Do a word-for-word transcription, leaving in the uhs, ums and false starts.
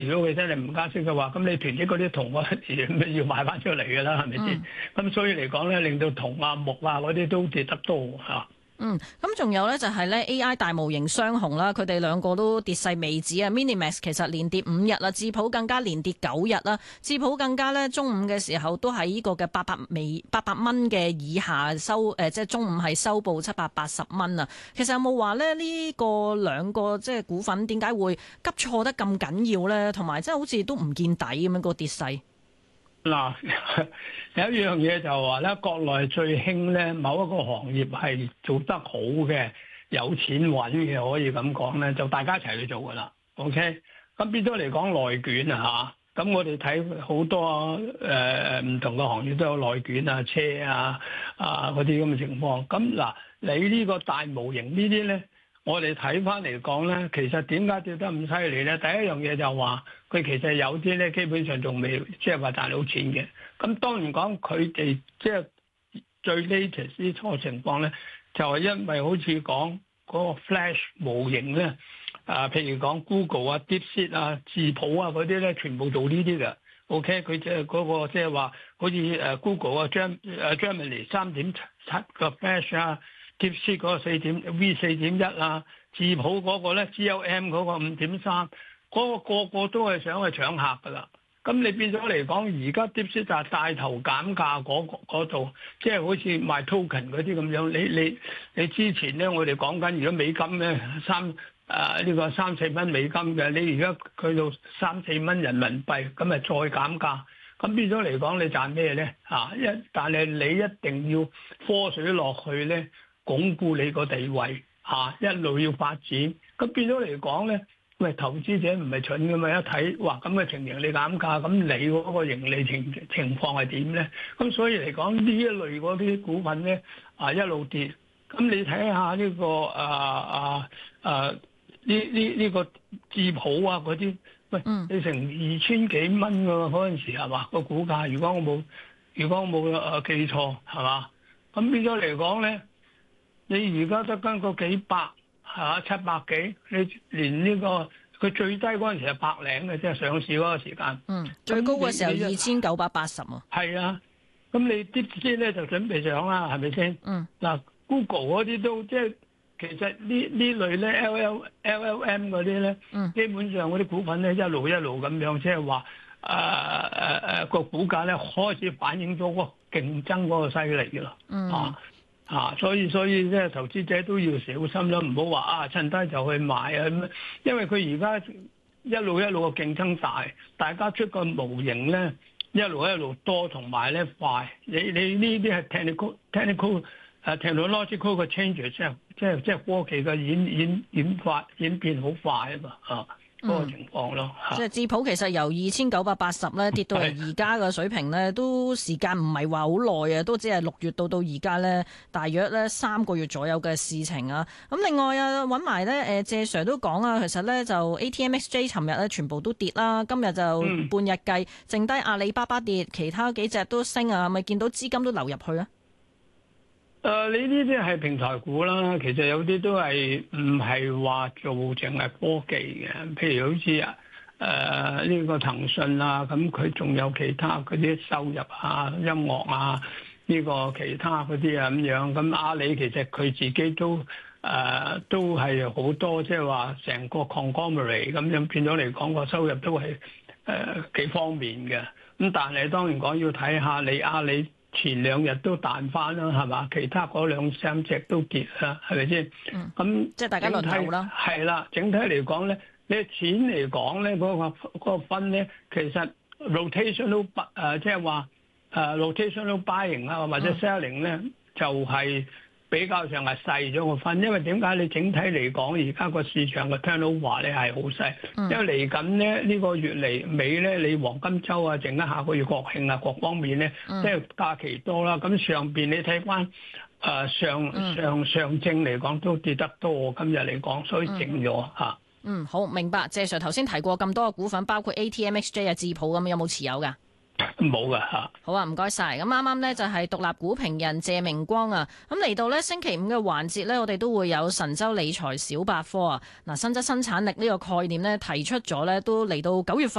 如果佢真係唔加息嘅話，咁你囤積嗰啲銅嗰啲要賣翻出嚟㗎啦，係咪先？咁、嗯、所以嚟講咧，令到銅啊、木啊嗰啲都跌得多嚇。 嗯，咁仲有咧就係咧 A I 大模型雙雄啦，佢哋兩個都跌勢未止啊。Minimax 其實連跌五日啦，智譜更加連跌九日啦。智譜更加咧中午嘅時候都喺呢個嘅八百美八百蚊嘅以下收，誒、呃、即係中午係收報七百八十蚊啊。其實有冇話咧呢個兩個即係股份點解會急挫得咁緊要咧？同埋即係好似都唔見底咁樣個跌勢。 嗱，有一樣嘢就係話咧，國內最興咧，某一個行業係做得好嘅，有錢揾嘅，可以咁講咧，就大家一齊去做噶啦。OK，咁變咗嚟講內卷啊嚇，咁我哋睇好多誒唔、呃、同嘅行業都有內卷啊、車啊啊嗰啲咁嘅情況。咁嗱，你呢個大模型呢啲咧？我哋睇翻嚟講咧，其實點解跌得咁犀利咧？第一樣嘢就話佢其實有啲咧，基本上仲未即係話賺到錢嘅。咁當然講佢哋即係最 latest 啲初情況咧，就係因為好似講嗰個 Flash 模型咧，啊，譬如講 Google 啊、DeepSeek 啊、智譜啊嗰啲咧，全部做呢啲嘅。OK，佢即係嗰個即係話，好似誒 Google 啊、Gem 誒 Gemini 三點七個 Flash 啊。DeepSeek 嗰個四點 V 四點一啊，智譜嗰個咧 G L M 嗰個五點三，嗰個個個都係想去搶客噶啦。咁你變咗嚟講，而家 DeepSeek 就係帶頭減價嗰度，即係好似賣 token 嗰啲咁樣。你你你之前咧，我哋講緊如果美金咧三誒呢個三四蚊美金嘅，你而家去到三四蚊人民幣，咁咪再減價。咁變咗嚟講，你賺咩咧？嚇一，但係你一定要科水落去咧。鞏固你個地位嚇、啊，一路要發展。咁變咗嚟講咧，喂，投資者唔係蠢噶嘛，一睇哇咁嘅情形你減價，咁你嗰個盈利情情況係點咧？咁所以嚟講呢一類嗰啲股份咧啊一路跌，咁你睇下呢個啊啊啊呢呢呢個智譜啊嗰啲，喂，你成二千幾蚊噶嗰陣時係嘛個股價？如果我冇如果我冇誒記錯係嘛？咁變咗嚟講咧。你而家得跟個幾百嚇七百幾，你連呢、這個佢最低嗰陣時係百零嘅，即係上市嗰個時間。嗯， 最高嘅時候二千九百八十啊。係啊，咁你啲啲咧就準備上啦，係咪先？嗯。嗱 ，Google 嗰啲都即係其實呢呢類咧 L L L L M 嗰啲咧，嗯、基本上嗰啲股份咧一路一路咁樣，即係話誒誒誒個股價咧開始反映咗個競爭嗰個犀利嘅啦。嗯。啊。啊，所以所以即係投資者都要小心啦，唔好話啊趁低就去買啊咁，因為佢而家一路一路嘅競爭大，大家出個模型咧一路一路多，同埋咧快。你你呢啲係 technical technical 誒 technological 嘅 change，即係即係即係科技嘅演演演發演變好快啊嘛啊！嗰個情況咯， 即係智譜其實由二千九百八十咧跌到嚟而家嘅水平咧，都時間唔係話好耐啊，都只係六月到到而家咧，大約咧三個月左右嘅事情啊。咁另外啊，揾埋咧誒謝 Sir 都講啊，其實咧就 A T M X J 尋日咧全部都跌啦，今日就半日計，剩低阿里巴巴跌，其他幾隻都升啊，咪見到資金都流入去啊？ 誒、呃，你呢啲係平台股啦，其實有啲都係唔係話做淨係科技嘅，譬如好似誒呢個騰訊啊，咁佢仲有其他嗰啲收入啊、音樂啊，呢、這個其他嗰啲啊咁樣。咁阿里其實佢自己都誒、呃、都係好多，即係話成個 conglomerate 咁樣變咗嚟講，個收入都係誒、呃、幾方面嘅。咁但係當然講要睇下你阿里。前兩日都彈翻啦，係嘛？其他嗰兩三隻都跌啦，係咪先？嗯。咁即係大家輪流啦。 係啦，整體嚟講咧，你錢嚟講咧，嗰、嗰個嗰個分咧，其實 rotational 誒，即係話誒 rotational buying 啊，或者 selling 咧，嗯、就係比較上係細咗個分。因為點解你整體嚟講，而家個市場嘅 turnover 咧係好細，嗯、因為嚟緊咧呢、呢個月嚟尾咧，你黃金週啊，剩緊下個月國慶啊，各方面咧，嗯、即係假期多啦。咁上邊你睇翻誒上、嗯、上上證嚟講都跌得多，今日嚟講，所以整咗嚇。 嗯，好明白。謝 Sir 頭先提過咁多嘅股份，包括 A T M X J 啊、智譜咁，有冇持有㗎？ 誒、 冇噶嚇。 好啊，唔該晒。咁啱啱呢就係獨立股評人謝明光啊。咁嚟到呢星期五嘅環節呢，我哋都會有神州理財小百科啊。嗱，新質生產力呢個概念呢提出咗呢，都嚟到九月份。